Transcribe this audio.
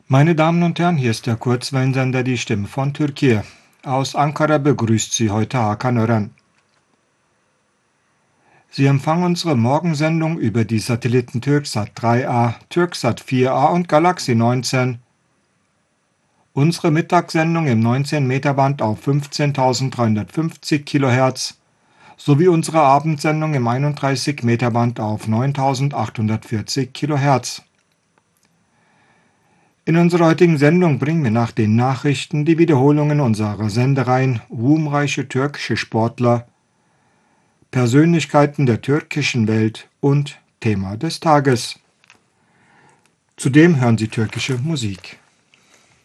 Meine Damen und Herren, hier ist der Kurzwellensender Die Stimme von Türkei. Aus Ankara begrüßt Sie heute Hakan Ören. Sie empfangen unsere Morgensendung über die Satelliten Türksat 3A, Türksat 4A und Galaxy 19. Unsere Mittagssendung im 19-Meter-Band auf 15.350 kHz sowie unsere Abendsendung im 31-Meter-Band auf 9.840 kHz. In unserer heutigen Sendung bringen wir nach den Nachrichten die Wiederholungen unserer Sendereien ruhmreiche türkische Sportler, Persönlichkeiten der türkischen Welt und Thema des Tages. Zudem hören Sie türkische Musik.